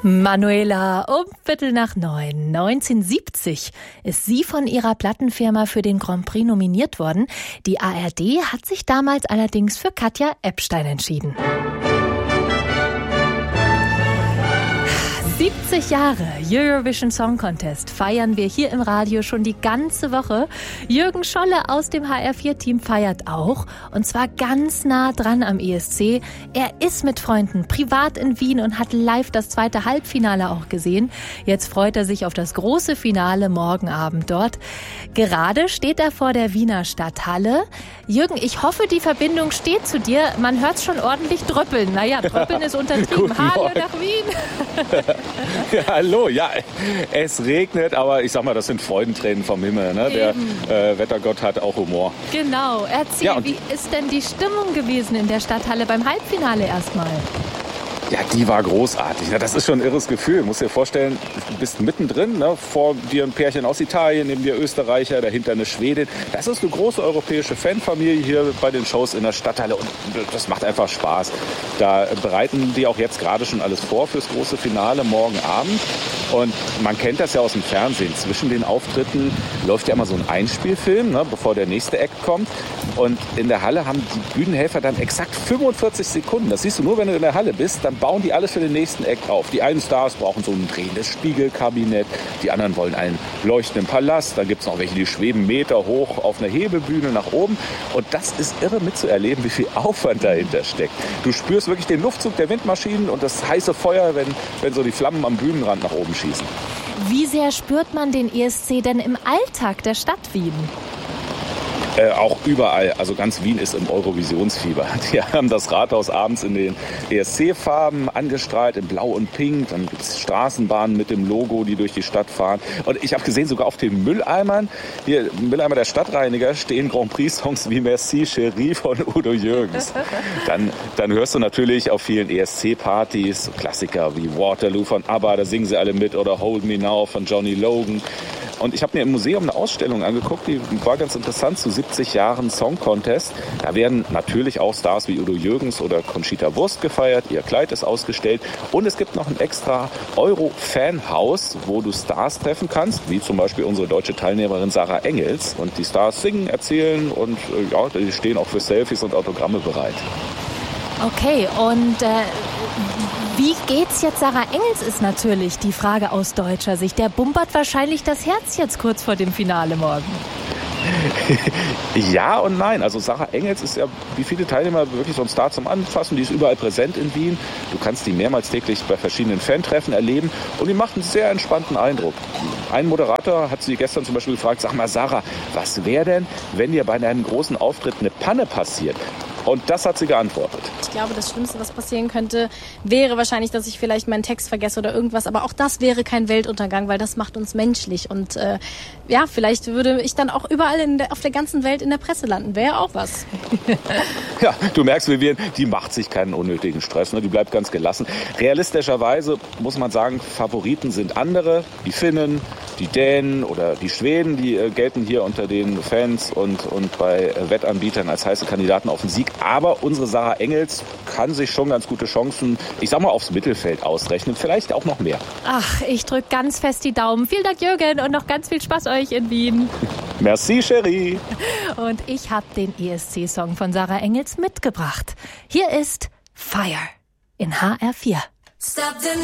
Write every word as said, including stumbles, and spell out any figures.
Manuela, um Viertel nach neun. neunzehnhundertsiebzig ist sie von ihrer Plattenfirma für den Grand Prix nominiert worden. Die A R D hat sich damals allerdings für Katja Ebstein entschieden. siebzig Jahre Eurovision Song Contest feiern wir hier im Radio schon die ganze Woche. Jürgen Scholle aus dem H R vier Team feiert auch, und zwar ganz nah dran am E S C. Er ist mit Freunden privat in Wien und hat live das zweite Halbfinale auch gesehen. Jetzt freut er sich auf das große Finale morgen Abend dort. Gerade steht er vor der Wiener Stadthalle. Jürgen, ich hoffe, die Verbindung steht zu dir. Man hört schon ordentlich dröppeln. Naja, dröppeln ist untertrieben. Hallo nach Wien. Ja, hallo, ja, es regnet, aber ich sag mal, das sind Freudentränen vom Himmel. Ne? Der äh, Wettergott hat auch Humor. Genau, erzähl, ja, wie ist denn die Stimmung gewesen in der Stadthalle beim Halbfinale erstmal? Ja, die war großartig. Das ist schon ein irres Gefühl. Du musst dir vorstellen, du bist mittendrin, ne? Vor dir ein Pärchen aus Italien, neben dir Österreicher, dahinter eine Schwedin. Das ist eine große europäische Fanfamilie hier bei den Shows in der Stadthalle, und das macht einfach Spaß. Da bereiten die auch jetzt gerade schon alles vor fürs große Finale morgen Abend. Und man kennt das ja aus dem Fernsehen. Zwischen den Auftritten läuft ja immer so ein Einspielfilm, ne? Bevor der nächste Act kommt. Und in der Halle haben die Bühnenhelfer dann exakt fünfundvierzig Sekunden. Das siehst du nur, wenn du in der Halle bist. Dann bauen die alles für den nächsten Act auf. Die einen Stars brauchen so ein drehendes Spiegelkabinett, die anderen wollen einen leuchtenden Palast, dann gibt es noch welche, die schweben Meter hoch auf einer Hebebühne nach oben, und das ist irre mitzuerleben, wie viel Aufwand dahinter steckt. Du spürst wirklich den Luftzug der Windmaschinen und das heiße Feuer, wenn, wenn so die Flammen am Bühnenrand nach oben schießen. Wie sehr spürt man den E S C denn im Alltag der Stadt Wien? Äh, auch überall, also ganz Wien ist im Eurovisionsfieber. Die haben das Rathaus abends in den E S C-Farben angestrahlt, in Blau und Pink. Dann gibt es Straßenbahnen mit dem Logo, die durch die Stadt fahren. Und ich habe gesehen, sogar auf den Mülleimern, hier im Mülleimer der Stadtreiniger, stehen Grand Prix-Songs wie Merci Chérie von Udo Jürgens. Dann, dann hörst du natürlich auf vielen E S C-Partys Klassiker wie Waterloo von ABBA, da singen sie alle mit, oder Hold Me Now von Johnny Logan. Und ich habe mir im Museum eine Ausstellung angeguckt, die war ganz interessant, zu siebzig Jahren Song Contest. Da werden natürlich auch Stars wie Udo Jürgens oder Conchita Wurst gefeiert. Ihr Kleid ist ausgestellt. Und es gibt noch ein extra Euro-Fanhaus, wo du Stars treffen kannst, wie zum Beispiel unsere deutsche Teilnehmerin Sarah Engels. Und die Stars singen, erzählen und äh, ja, die stehen auch für Selfies und Autogramme bereit. Okay, und äh, wie geht's jetzt? Sarah Engels ist natürlich die Frage aus deutscher Sicht. Der bumpert wahrscheinlich das Herz jetzt kurz vor dem Finale morgen. Ja und nein. Also Sarah Engels ist ja, wie viele Teilnehmer, wirklich so ein Star zum Anfassen. Die ist überall präsent in Wien. Du kannst die mehrmals täglich bei verschiedenen Fantreffen erleben. Und die macht einen sehr entspannten Eindruck. Ein Moderator hat sie gestern zum Beispiel gefragt, sag mal Sarah, was wäre denn, wenn dir bei deinem großen Auftritt eine Panne passiert? Und das hat sie geantwortet. Ich glaube, das Schlimmste, was passieren könnte, wäre wahrscheinlich, dass ich vielleicht meinen Text vergesse oder irgendwas. Aber auch das wäre kein Weltuntergang, weil das macht uns menschlich. Und äh, ja, vielleicht würde ich dann auch überall in der, auf der ganzen Welt in der Presse landen. Wäre auch was. Ja, du merkst, Vivian, die macht sich keinen unnötigen Stress. Ne? Die bleibt ganz gelassen. Realistischerweise muss man sagen, Favoriten sind andere. Die Finnen, die Dänen oder die Schweden, die äh, gelten hier unter den Fans und, und bei äh, Wettanbietern als heiße Kandidaten auf den Sieg. Aber unsere Sarah Engels kann sich schon ganz gute Chancen, ich sag mal, aufs Mittelfeld ausrechnen. Vielleicht auch noch mehr. Ach, ich drücke ganz fest die Daumen. Vielen Dank, Jürgen, und noch ganz viel Spaß euch in Wien. Merci, Chérie. Und ich habe den E S C-Song von Sarah Engels mitgebracht. Hier ist Fire in H R vier. Stop the